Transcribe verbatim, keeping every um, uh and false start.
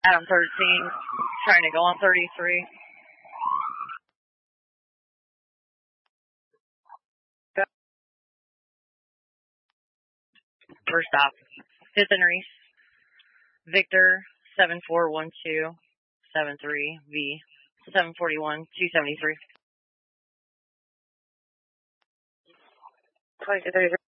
Adam thirteen, trying to go on thirty-three. First stop, Fifth and Reese. Victor, seven four one two seven three V, seven forty-one two seventy-three. twenty-two thirty-three.